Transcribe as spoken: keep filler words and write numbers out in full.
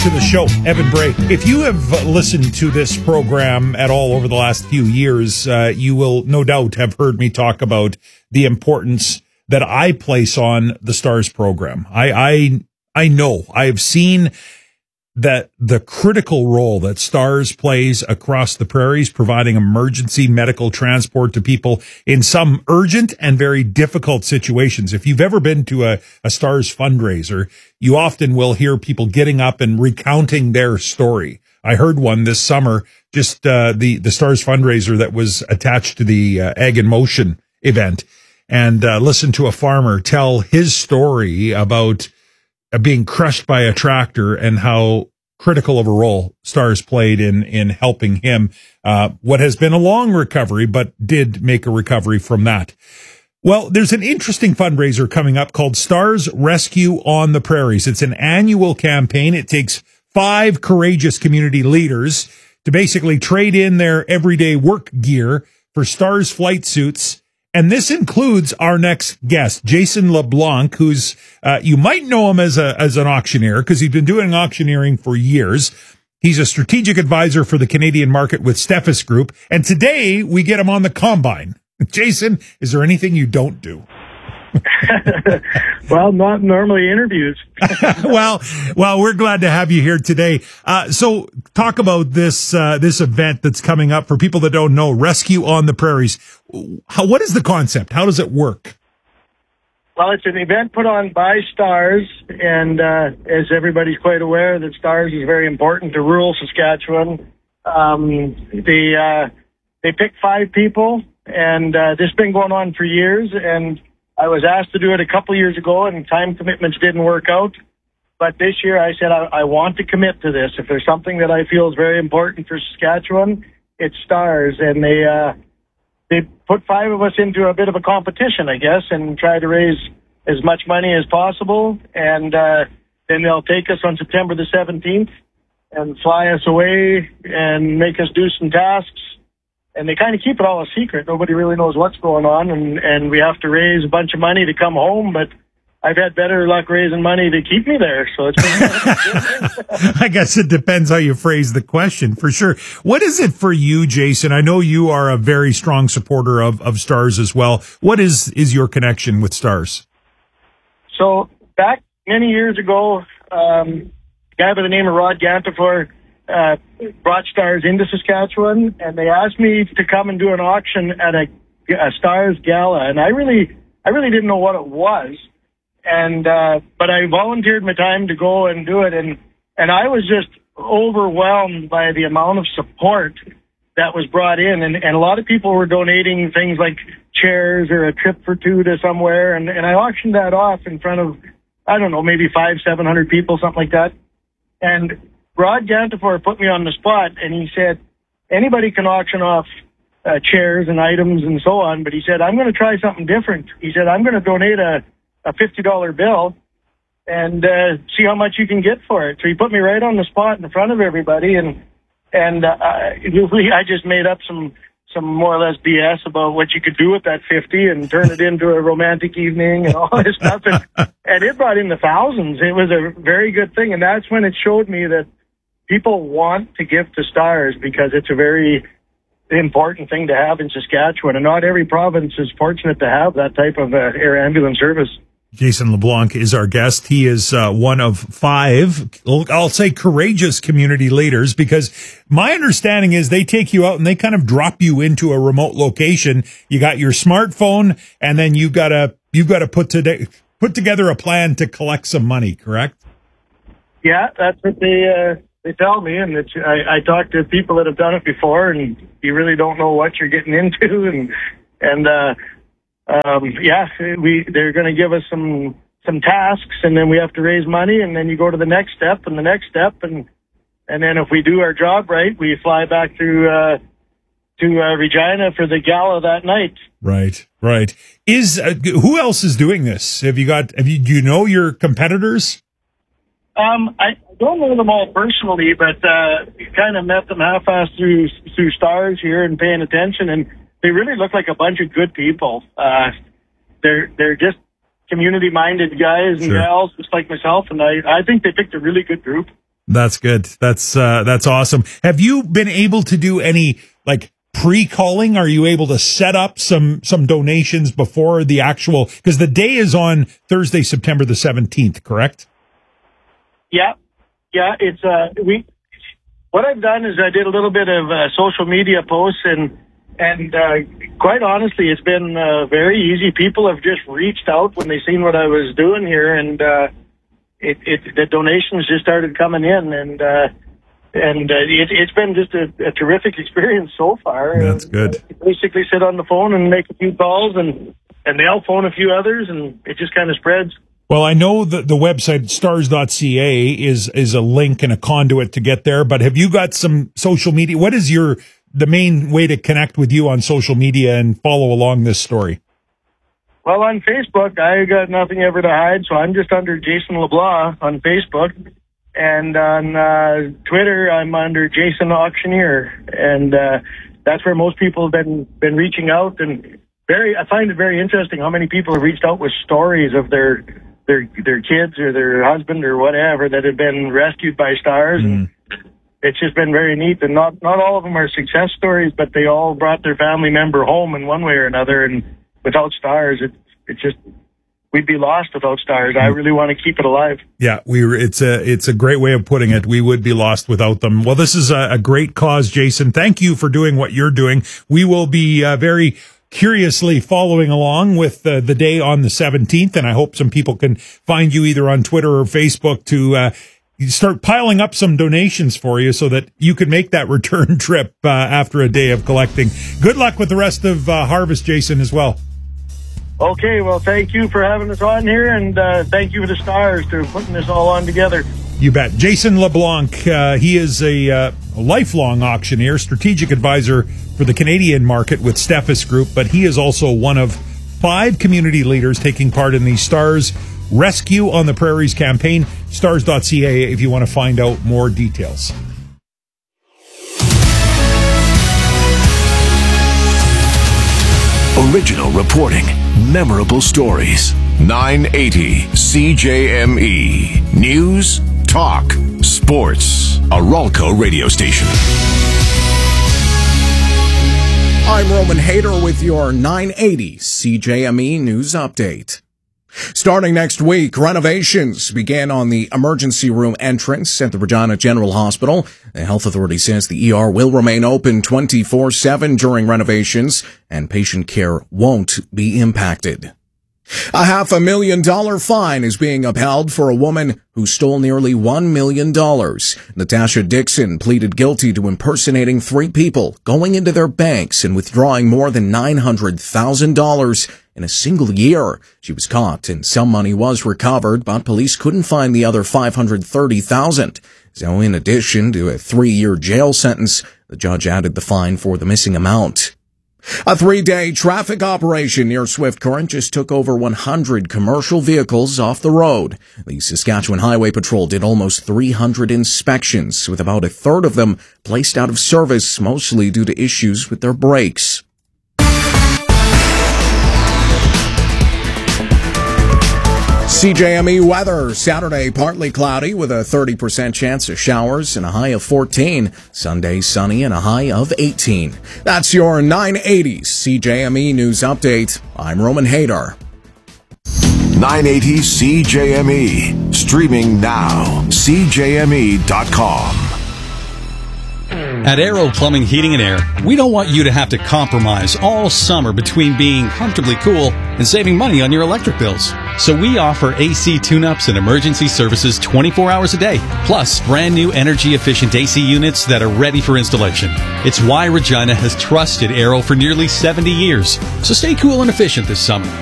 to the show, Evan Bray. If you have listened to this program at all over the last few years, uh, you will no doubt have heard me talk about the importance that I place on the STARS program. I, I, I know I've seen that the critical role that STARS plays across the prairies, providing emergency medical transport to people in some urgent and very difficult situations. If you've ever been to a, a STARS fundraiser, you often will hear people getting up and recounting their story. I heard one this summer, just uh, the, the STARS fundraiser that was attached to the uh, Ag in Motion event, and uh, listened to a farmer tell his story about being crushed by a tractor and how critical of a role STARS played in, in helping him, uh, what has been a long recovery, but did make a recovery from that. Well, there's an interesting fundraiser coming up called STARS Rescue on the Prairies. It's an annual campaign. It takes five courageous community leaders to basically trade in their everyday work gear for STARS flight suits. And this includes our next guest, Jason LeBlanc, who's, uh, you might know him as a, as an auctioneer because he's been doing auctioneering for years. He's a strategic advisor for the Canadian market with Steffes Group. And today we get him on the combine. Jason, is there anything you don't do? Well, not normally interviews. well, well, we're glad to have you here today. Uh, so talk about this, uh, this event that's coming up for people that don't know, Rescue on the Prairies. How, what is the concept? How does it work? Well, it's an event put on by STARS, and uh, as everybody's quite aware, that STARS is very important to rural Saskatchewan. Um, they, uh, they pick five people, and uh, this has been going on for years, and I was asked to do it a couple years ago, and time commitments didn't work out. But this year I said, I, I want to commit to this. If there's something that I feel is very important for Saskatchewan, it's STARS. And they, uh, they put five of us into a bit of a competition, I guess, and try to raise as much money as possible. And, uh, then they'll take us on September the seventeenth and fly us away and make us do some tasks. And they kind of keep it all a secret. Nobody really knows what's going on, and, and we have to raise a bunch of money to come home, but I've had better luck raising money to keep me there. So it's been I guess it depends how you phrase the question, for sure. What is it for you, Jason? I know you are a very strong supporter of, of STARS as well. What is, is your connection with STARS? So back many years ago, um, a guy by the name of Rod Gantifor Uh, brought STARS into Saskatchewan, and they asked me to come and do an auction at a, a STARS gala, and I really, I really didn't know what it was, and uh, but I volunteered my time to go and do it, and and I was just overwhelmed by the amount of support that was brought in, and, and a lot of people were donating things like chairs or a trip for two to somewhere, and, and I auctioned that off in front of, I don't know, maybe five, seven hundred people, something like that, and Rod Gantifor put me on the spot, and he said, anybody can auction off uh, chairs and items and so on, but he said, I'm going to try something different. He said, I'm going to donate a, a fifty dollar bill and uh, see how much you can get for it. So he put me right on the spot in front of everybody, and and uh, I just made up some, some more or less B S about what you could do with that fifty and turn it into a romantic evening and all this stuff, and, and it brought in the thousands. It was a very good thing, and that's when it showed me that people want to give to STARS because it's a very important thing to have in Saskatchewan, and not every province is fortunate to have that type of uh, air ambulance service. Jason LeBlanc is our guest. He is uh, one of five, I'll say, courageous community leaders, because my understanding is they take you out and they kind of drop you into a remote location. You got your smartphone, and then you got to you got to put today put together a plan to collect some money. Correct? Yeah, that's what they uh, they tell me, and it's, I, I talk to people that have done it before, and you really don't know what you're getting into, and and. uh Um, yeah, we, they're going to give us some, some tasks, and then we have to raise money, and then you go to the next step and the next step. And, and then if we do our job right, we fly back to, uh, to, uh, Regina for the gala that night. Right, right. Is, uh, who else is doing this? Have you got, have you, do you know your competitors? Um, I don't know them all personally, but, uh, kind of met them half-assed through, through STARS here and paying attention, and they really look like a bunch of good people. Uh, they're, they're just community-minded guys and sure. gals, just like myself, and I, I think they picked a really good group. That's good. That's uh, that's awesome. Have you been able to do any like pre-calling? Are you able to set up some some donations before the actual? Because the day is on Thursday, September the seventeenth, correct? Yeah, yeah. It's uh, we. What I've done is I did a little bit of uh, social media posts, and and uh, quite honestly, it's been uh, very easy. People have just reached out when they seen what I was doing here, and. Uh, It, it, the donations just started coming in, and uh, and uh, it, it's been just a, a terrific experience so far. That's good. Uh, basically, sit on the phone and make a few calls, and and they'll phone a few others, and it just kind of spreads. Well, I know that the website stars dot c a is is a link and a conduit to get there, but have you got some social media? What is your the main way to connect with you on social media and follow along this story? Well, on Facebook, I got nothing ever to hide, so I'm just under Jason LeBlanc on Facebook. And on uh, Twitter, I'm under Jason Auctioneer. And uh, that's where most people have been, been reaching out. And very, I find it very interesting how many people have reached out with stories of their their their kids or their husband or whatever that have been rescued by stars. Mm. And it's just been very neat. And not, not all of them are success stories, but they all brought their family member home in one way or another. And without stars, it, it's just, we'd be lost without stars. I really want to keep it alive. Yeah, we were, it's a, it's a great way of putting it. We would be lost without them. Well, this is a, a great cause, Jason. Thank you for doing what you're doing. We will be uh, very curiously following along with uh, the day on the seventeenth. And I hope some people can find you either on Twitter or Facebook to, uh, start piling up some donations for you so that you can make that return trip uh, after a day of collecting. Good luck with the rest of uh, Harvest, Jason, as well. Okay, well, thank you for having us on here, and uh, thank you to the Stars for putting this all on together. You bet. Jason LeBlanc, uh, he is a, uh, a lifelong auctioneer, strategic advisor for the Canadian market with Steffes Group, but he is also one of five community leaders taking part in the Stars Rescue on the Prairies campaign. stars dot c a if you want to find out more details. Original reporting, memorable stories. nine eighty C J M E. News, talk, sports. A Ralco radio station. I'm Roman Hader with your nine eighty C J M E News Update. Starting next week, renovations began on the emergency room entrance at the Regina General Hospital. The health authority says the E R will remain open twenty-four seven during renovations, and patient care won't be impacted. A half a million dollar fine is being upheld for a woman who stole nearly one million dollars. Natasha Dixon pleaded guilty to impersonating three people, going into their banks and withdrawing more than nine hundred thousand dollars in a single year. She was caught and some money was recovered, but police couldn't find the other five hundred thirty thousand dollars. So in addition to a three-year jail sentence, the judge added the fine for the missing amount. A three-day traffic operation near Swift Current just took over one hundred commercial vehicles off the road. The Saskatchewan Highway Patrol did almost three hundred inspections, with about a third of them placed out of service, mostly due to issues with their brakes. C J M E weather. Saturday, partly cloudy with a thirty percent chance of showers and a high of fourteen. Sunday, sunny and a high of eighteen. That's your nine eighty C J M E News Update. I'm Roman Hader. nine eighty C J M E. Streaming now. C J M E dot com. At Aero Plumbing, Heating and Air, we don't want you to have to compromise all summer between being comfortably cool and saving money on your electric bills. So we offer A C tune-ups and emergency services twenty-four hours a day, plus brand new energy-efficient A C units that are ready for installation. It's why Regina has trusted Aero for nearly seventy years. So stay cool and efficient this summer.